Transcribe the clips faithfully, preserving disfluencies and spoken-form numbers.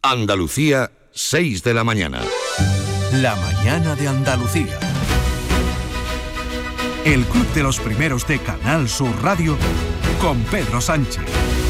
Andalucía, seis de la mañana. La mañana de Andalucía. El Club de los Primeros de Canal Sur Radio con Pedro Sánchez.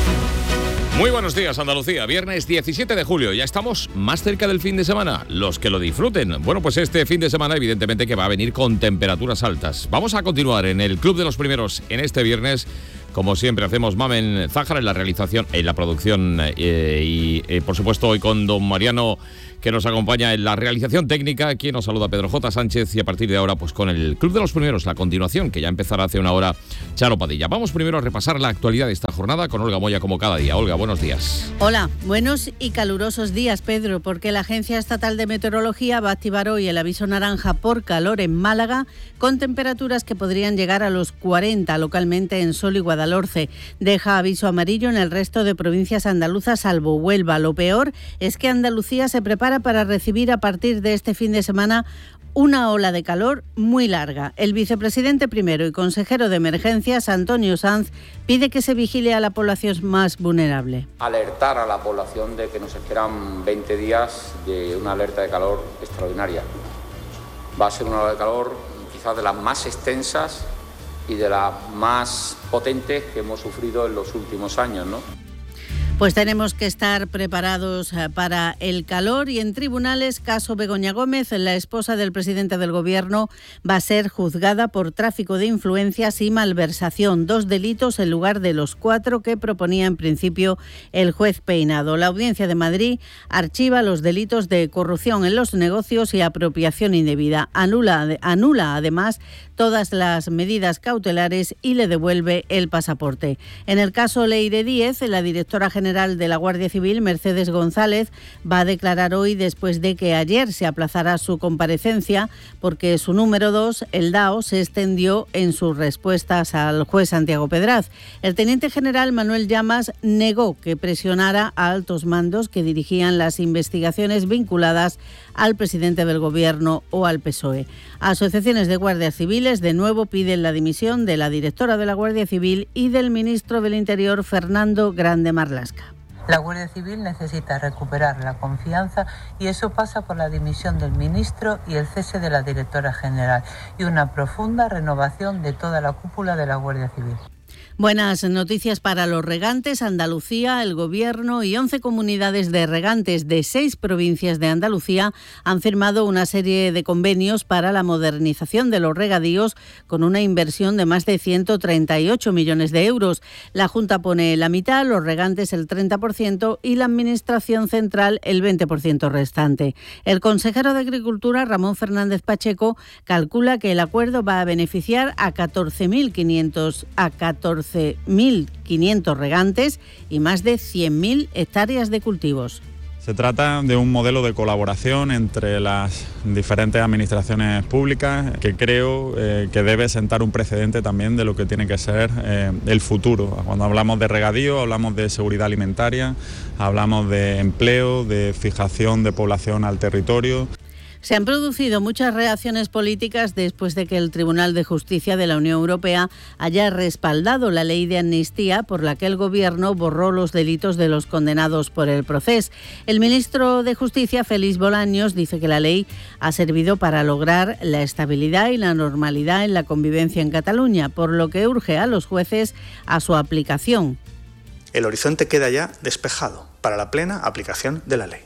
Muy buenos días, Andalucía. Viernes diecisiete de julio. Ya estamos más cerca del fin de semana. Los que lo disfruten. Bueno, pues este fin de semana evidentemente que va a venir con temperaturas altas. Vamos a continuar en el Club de los Primeros en este viernes. Como siempre hacemos, Mamen Zájara en la realización, en la producción eh, y eh, por supuesto hoy con don Mariano, que nos acompaña en la realización técnica. Aquí nos saluda Pedro J. Sánchez y a partir de ahora pues con el Club de los Primeros, la continuación que ya empezará hace una hora Charo Padilla. Vamos primero a repasar la actualidad de esta jornada con Olga Moya como cada día. Olga, buenos días. Hola, buenos y calurosos días, Pedro, porque la Agencia Estatal de Meteorología va a activar hoy el aviso naranja por calor en Málaga, con temperaturas que podrían llegar a los cuarenta localmente en Sol y Guadalhorce. Deja aviso amarillo en el resto de provincias andaluzas, salvo Huelva. Lo peor es que Andalucía se prepara para recibir a partir de este fin de semana una ola de calor muy larga. El vicepresidente primero y consejero de Emergencias, Antonio Sanz, pide que se vigile a la población más vulnerable. Alertar a la población de que nos esperan veinte días de una alerta de calor extraordinaria. Va a ser una ola de calor quizás de las más extensas y de las más potentes que hemos sufrido en los últimos años, ¿no? Pues tenemos que estar preparados para el calor y en tribunales, caso Begoña Gómez, la esposa del presidente del Gobierno, va a ser juzgada por tráfico de influencias y malversación, dos delitos en lugar de los cuatro que proponía en principio el juez Peinado. La Audiencia de Madrid archiva los delitos de corrupción en los negocios y apropiación indebida. Anula, anula además todas las medidas cautelares y le devuelve el pasaporte. En el caso Leire Díez, la directora general de la Guardia Civil, Mercedes González, va a declarar hoy después de que ayer se aplazara su comparecencia porque su número dos, el D A O, se extendió en sus respuestas al juez Santiago Pedraz. El teniente general Manuel Llamas negó que presionara a altos mandos que dirigían las investigaciones vinculadas al presidente del Gobierno o al P S O E. Asociaciones de guardias civiles de nuevo piden la dimisión de la directora de la Guardia Civil y del ministro del Interior, Fernando Grande Marlaska. La Guardia Civil necesita recuperar la confianza y eso pasa por la dimisión del ministro y el cese de la directora general y una profunda renovación de toda la cúpula de la Guardia Civil. Buenas noticias para los regantes. Andalucía, el Gobierno y once comunidades de regantes de seis provincias de Andalucía han firmado una serie de convenios para la modernización de los regadíos con una inversión de más de ciento treinta y ocho millones de euros. La Junta pone la mitad, los regantes el treinta por ciento y la Administración Central el veinte por ciento restante. El consejero de Agricultura, Ramón Fernández Pacheco, calcula que el acuerdo va a beneficiar a catorce mil quinientos a catorce mil quinientos regantes y más de cien mil hectáreas de cultivos. Se trata de un modelo de colaboración entre las diferentes administraciones públicas que creo eh, que debe sentar un precedente también de lo que tiene que ser eh, el futuro. Cuando hablamos de regadío, hablamos de seguridad alimentaria, hablamos de empleo, de fijación de población al territorio. Se han producido muchas reacciones políticas después de que el Tribunal de Justicia de la Unión Europea haya respaldado la ley de amnistía por la que el Gobierno borró los delitos de los condenados por el Procés. El ministro de Justicia, Félix Bolaños, dice que la ley ha servido para lograr la estabilidad y la normalidad en la convivencia en Cataluña, por lo que urge a los jueces a su aplicación. El horizonte queda ya despejado para la plena aplicación de la ley.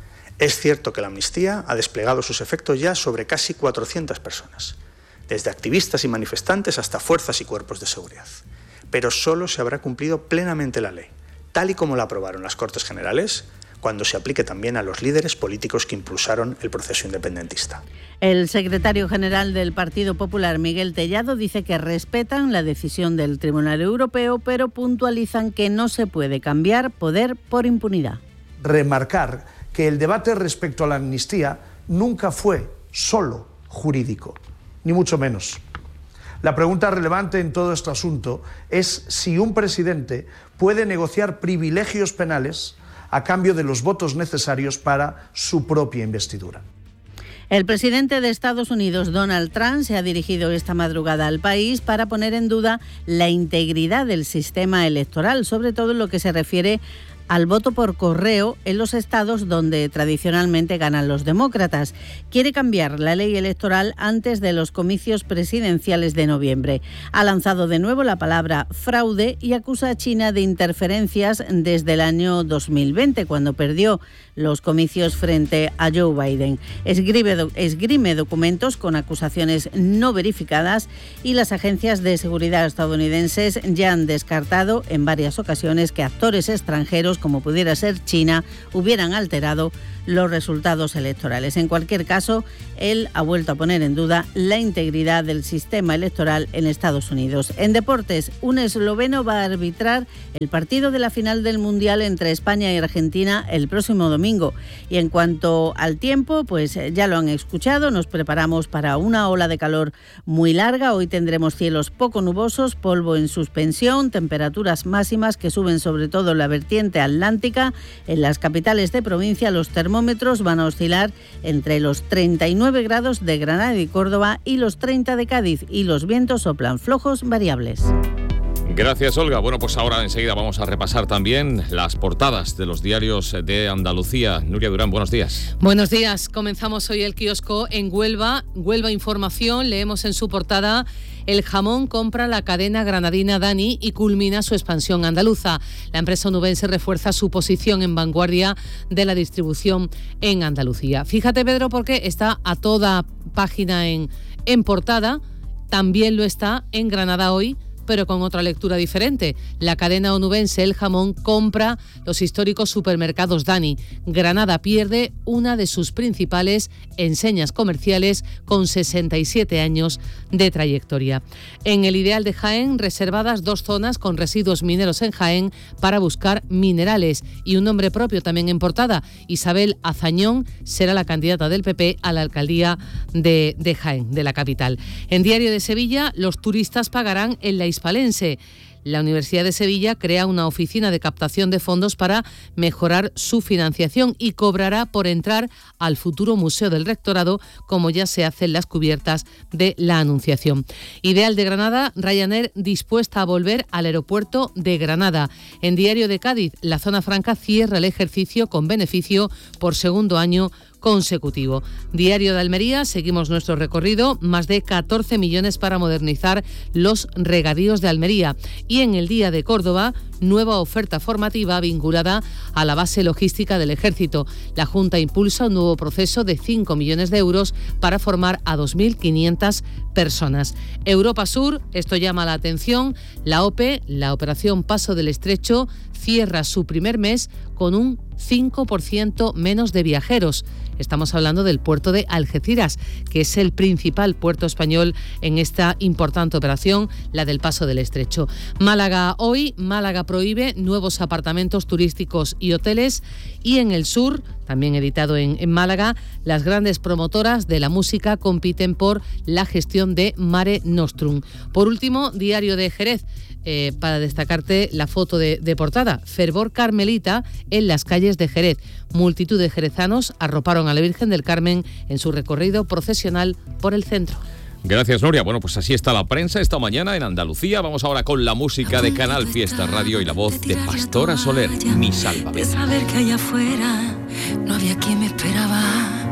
Es cierto que la amnistía ha desplegado sus efectos ya sobre casi cuatrocientas personas, desde activistas y manifestantes hasta fuerzas y cuerpos de seguridad. Pero solo se habrá cumplido plenamente la ley, tal y como la aprobaron las Cortes Generales, cuando se aplique también a los líderes políticos que impulsaron el proceso independentista. El secretario general del Partido Popular, Miguel Tellado, dice que respetan la decisión del Tribunal Europeo, pero puntualizan que no se puede cambiar poder por impunidad. Remarcar que el debate respecto a la amnistía nunca fue solo jurídico, ni mucho menos. La pregunta relevante en todo este asunto es si un presidente puede negociar privilegios penales a cambio de los votos necesarios para su propia investidura. El presidente de Estados Unidos, Donald Trump, se ha dirigido esta madrugada al país para poner en duda la integridad del sistema electoral, sobre todo en lo que se refiere al voto por correo en los estados donde tradicionalmente ganan los demócratas. Quiere cambiar la ley electoral antes de los comicios presidenciales de noviembre. Ha lanzado de nuevo la palabra fraude y acusa a China de interferencias desde el año dos mil veinte, cuando perdió los comicios frente a Joe Biden. Esgrime, esgrime documentos con acusaciones no verificadas y las agencias de seguridad estadounidenses ya han descartado en varias ocasiones que actores extranjeros, como pudiera ser China, hubieran alterado los resultados electorales. En cualquier caso, él ha vuelto a poner en duda la integridad del sistema electoral en Estados Unidos. En deportes, un esloveno va a arbitrar el partido de la final del Mundial entre España y Argentina el próximo domingo. Y en cuanto al tiempo, pues ya lo han escuchado, nos preparamos para una ola de calor muy larga. Hoy tendremos cielos poco nubosos, polvo en suspensión, temperaturas máximas que suben sobre todo en la vertiente atlántica. En las capitales de provincia los termómetros termómetros van a oscilar entre los treinta y nueve grados de Granada y Córdoba y los treinta de Cádiz, y los vientos soplan flojos variables. Gracias, Olga. Bueno, pues ahora enseguida vamos a repasar también las portadas de los diarios de Andalucía. Nuria Durán, buenos días. Buenos días. Comenzamos hoy el kiosco en Huelva. Huelva Información, leemos en su portada: el jamón compra la cadena granadina Dani y culmina su expansión andaluza. La empresa onubense refuerza su posición en vanguardia de la distribución en Andalucía. Fíjate, Pedro, porque está a toda página en, en portada. También lo está en Granada Hoy, pero con otra lectura diferente. La cadena onubense El Jamón compra los históricos supermercados Dani. Granada pierde una de sus principales enseñas comerciales con sesenta y siete años de trayectoria. En el Ideal de Jaén, reservadas dos zonas con residuos mineros en Jaén para buscar minerales, y un nombre propio también en portada. Isabel Azañón será la candidata del P P a la alcaldía de, de Jaén, de la capital. En Diario de Sevilla, los turistas pagarán en la hispalense. La Universidad de Sevilla crea una oficina de captación de fondos para mejorar su financiación y cobrará por entrar al futuro Museo del Rectorado, como ya se hace en las cubiertas de la Anunciación. Ideal de Granada, Ryanair dispuesta a volver al aeropuerto de Granada. En Diario de Cádiz, la zona franca cierra el ejercicio con beneficio por segundo año consecutivo. Diario de Almería, seguimos nuestro recorrido, más de catorce millones para modernizar los regadíos de Almería. Y en el Día de Córdoba, nueva oferta formativa vinculada a la base logística del Ejército. La Junta impulsa un nuevo proceso de cinco millones de euros para formar a dos mil quinientas personas. Europa Sur, esto llama la atención, la O P E, la Operación Paso del Estrecho, cierra su primer mes con un cinco por ciento menos de viajeros. Estamos hablando del puerto de Algeciras, que es el principal puerto español en esta importante operación, la del Paso del Estrecho. Málaga Hoy, Málaga prohíbe nuevos apartamentos turísticos y hoteles. Y en el sur, también editado en, en Málaga, las grandes promotoras de la música compiten por la gestión de Mare Nostrum. Por último, Diario de Jerez, eh, para destacarte la foto de, de portada: fervor carmelita en las calles de Jerez. Multitud de jerezanos arroparon a la Virgen del Carmen en su recorrido procesional por el centro. Gracias, Nuria. Bueno, pues así está la prensa esta mañana en Andalucía. Vamos ahora con la música de Canal Fiesta Radio y la voz de Pastora Soler, Mi Sálvame. De saber que allá afuera no había quien me esperaba.